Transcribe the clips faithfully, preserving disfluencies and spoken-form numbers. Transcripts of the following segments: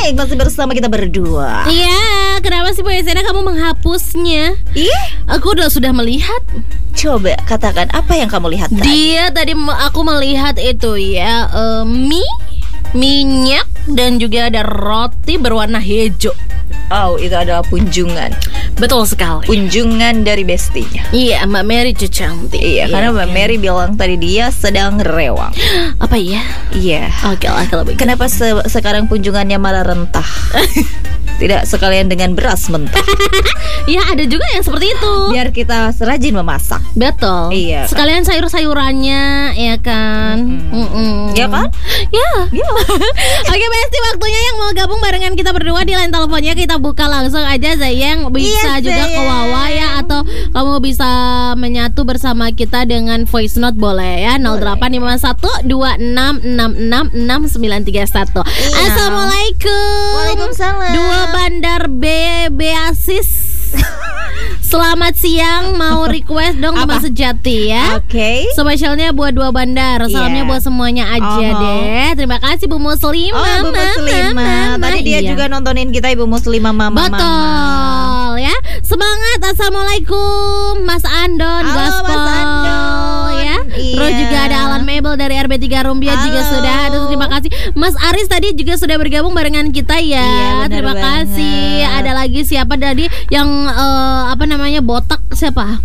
baik, masih bersama kita berdua. Iya, kenapa sih Bu Esena kamu menghapusnya? Ih, Aku udah sudah melihat. coba katakan apa yang kamu lihat tadi? Dia tadi me- aku melihat itu ya eh, mie, minyak dan juga ada roti berwarna hijau. Oh, itu adalah kunjungan. Betul sekali. Kunjungan dari bestinya. Iya, Mbak Mary cucu cantik. Iya, karena Mbak kan? Mary bilang tadi dia sedang rewang. Apa ya? Iya. Oke lah kalau begitu. Kenapa se- sekarang kunjungannya malah rentah? Tidak sekalian dengan beras mentah. Ya ada juga yang seperti itu. Biar kita serajin memasak. Betul. Iya, kan? Sekalian sayur-sayurannya, ya kan? Mm-mm. Mm-mm. Ya kan? Ya. Oke, Besti, waktunya yang mau gabung barengan kita berdua di line teleponnya kita buka langsung aja, Zayang. Bisa Iya, juga ke Zayang. Wawa ya, atau kamu bisa menyatu bersama kita dengan voice note boleh ya. nol delapan lima satu dua enam enam enam enam sembilan tiga satu. Iya. Assalamualaikum. Waalaikumsalam. Dua bandar B Beasis. Selamat siang, mau request dong teman Apa? sejati ya. Oke. Spesialnya buat dua bandar, salamnya Iya. buat semuanya aja Oh. deh. Terima kasih Bu Muslimah. Oh, Ibu Mama, Muslimah. Mama. Tadi dia Iya. juga nontonin kita, Ibu Muslimah Mama. Betul ya. Semangat. Assalamualaikum Mas Andon Halo, Gospel Mas Andon. ya. Iya. Terus juga ada Alan Mabel dari R B tiga Rumbia juga Halo. sudah. Aduh, terima kasih. Mas Aris tadi juga sudah bergabung barengan kita ya. Iya, benar terima banget. kasih. Ada lagi siapa tadi yang eh, apa namanya botak siapa?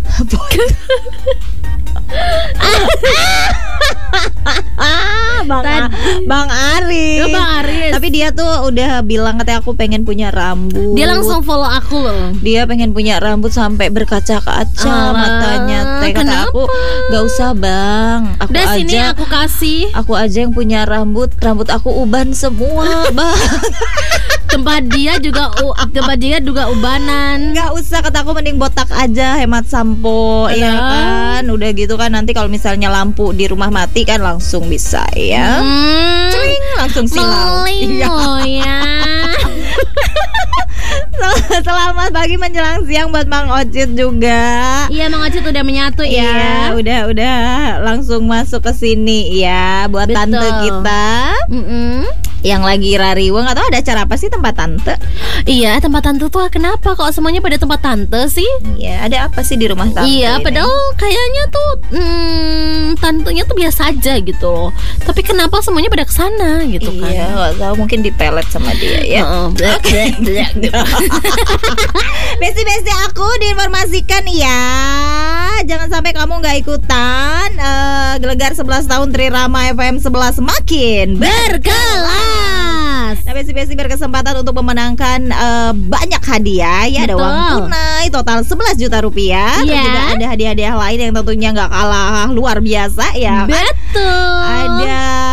Ah, Bang, Tad- Bang Aris. Oh, Bang Aris. Tapi dia tuh udah bilang katanya aku pengen punya rambut. Dia langsung follow aku loh. Dia pengen punya rambut sampai berkaca-kaca Alah, matanya. Teh kata kenapa? aku, gak usah Bang. Aku Udah aja. sini aku kasih. Aku aja yang punya rambut, rambut aku uban semua, Bang. Tempat dia juga u- tempat dia juga ubanan. Gak usah, kata aku mending botak aja, hemat sampo, ya Alah. kan. Udah gitu kan nanti kalau misalnya lampu di rumah mati kan langsung bisa ya. Hmm, Cering, langsung silau. Iya. Melingo ya. Selamat pagi menjelang siang buat Mang Ocit juga. Iya, Mang Ocit udah menyatu ya. Iya, udah udah langsung masuk ke sini ya buat Betul. tante kita Mm-mm. yang lagi rariwang. Atau ada acara apa sih tempat tante? Iya, tempat tante tuh kenapa kok semuanya pada tempat tante sih? Iya, ada apa sih di rumah tante? Iya, ini? padahal kayaknya tuh hmm, tantenya tuh biasa aja gitu loh. Tapi kenapa semuanya pada kesana gitu kan? Iya, nggak tahu, mungkin dipelet sama dia ya. Heeh, blek, blek, blek, gitu. Besti-besti aku diinformasikan ya, jangan sampai kamu nggak ikutan eh, Gelegar sebelas tahun Trirama F M sebelas makin Berkelas. Nah, besti-besti berkesempatan untuk memenangkan eh, banyak hadiah ya. Ada Betul. uang tunai total sebelas juta rupiah. Terus Iya. juga ada hadiah-hadiah lain yang tentunya nggak kalah luar biasa ya. Betul. Ada